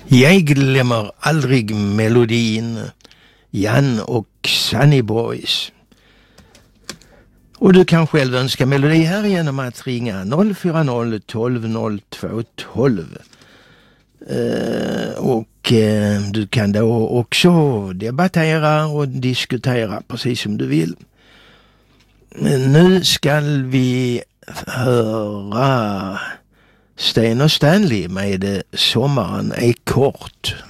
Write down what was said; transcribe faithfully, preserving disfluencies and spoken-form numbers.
Jag glömmer aldrig melodin, Jan och Sunny Boys. Och du kan själv önska melodi här genom att ringa noll fyra noll tolv noll två tolv. Uh, och uh, du kan då också debattera och diskutera precis som du vill. Uh, nu ska vi höra Sten och Stanley med Sommaren är kort.